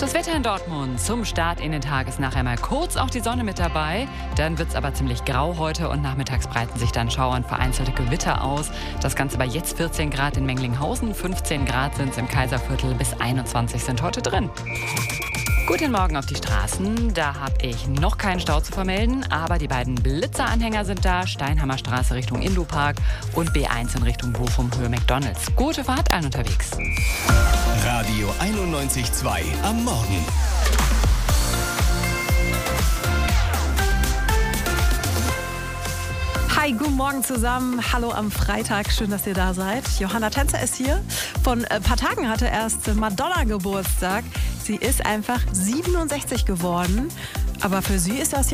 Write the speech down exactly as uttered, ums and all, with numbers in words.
Das Wetter in Dortmund zum Start in den Tag ist nachher mal kurz auch die Sonne mit dabei. Dann wird es aber ziemlich grau heute und nachmittags breiten sich dann Schauer und vereinzelte Gewitter aus. Das Ganze bei jetzt vierzehn Grad in Menglinghausen, fünfzehn Grad sind es im Kaiserviertel, bis einundzwanzig sind heute drin. Guten Morgen auf die Straßen. Da habe ich noch keinen Stau zu vermelden, aber die beiden Blitzeranhänger sind da. Steinhammer Straße Richtung Indupark und B eins in Richtung Bochum Höhe McDonalds. Gute Fahrt allen unterwegs. Radio einundneunzig Komma zwei am Morgen. Hi, guten Morgen zusammen. Hallo am Freitag. Schön, dass ihr da seid. Johanna Tänzer ist hier. Vor ein paar Tagen hatte erst Madonna Geburtstag. Sie ist einfach siebenundsechzig geworden. Aber für sie ist das